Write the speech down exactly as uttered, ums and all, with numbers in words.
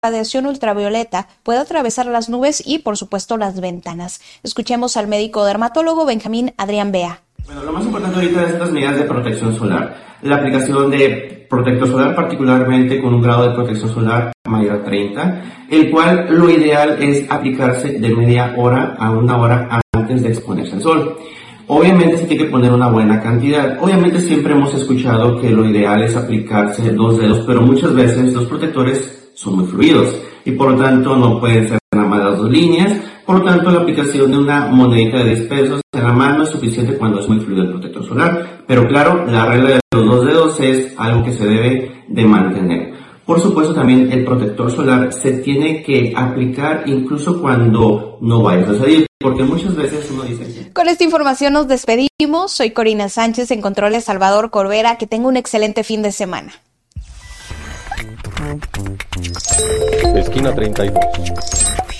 radiación ultravioleta puede atravesar las nubes y, por supuesto, las ventanas. Escuchemos al médico dermatólogo Benjamín Adrián Bea. Bueno, lo más importante ahorita es estas medidas de protección solar. La aplicación de protector solar, particularmente con un grado de protección solar mayor a treinta, el cual lo ideal es aplicarse de media hora a una hora antes de exponerse al sol. Obviamente se tiene que poner una buena cantidad. Obviamente siempre hemos escuchado que lo ideal es aplicarse dos dedos, pero muchas veces los protectores son muy fluidos y por lo tanto no pueden ser nada más las dos líneas. Por lo tanto, la aplicación de una monedita de diez pesos en la mano es suficiente cuando es muy fluido el protector solar. Pero claro, la regla de los dos dedos es algo que se debe de mantener. Por supuesto, también el protector solar se tiene que aplicar incluso cuando no vayas a salir, porque muchas veces uno dice... Con esta información nos despedimos. Soy Corina Sánchez, en controles Salvador Corbera. Que tenga un excelente fin de semana. Esquina treinta y dos.